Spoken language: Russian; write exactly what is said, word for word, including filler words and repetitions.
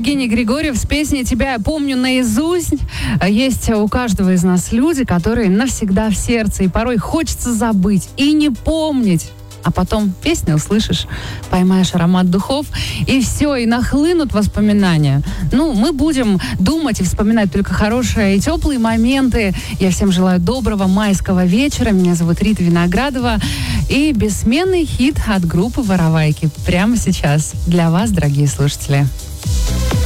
Евгений Григорьев с песней «Тебя я помню наизусть». Есть у каждого из нас люди, которые навсегда в сердце, и порой хочется забыть и не помнить. А потом песню услышишь, поймаешь аромат духов, и все, и нахлынут воспоминания. Ну, мы будем думать и вспоминать только хорошие и теплые моменты. Я всем желаю доброго майского вечера. Меня зовут Рита Виноградова. И бессменный хит от группы «Воровайки» прямо сейчас для вас, дорогие слушатели.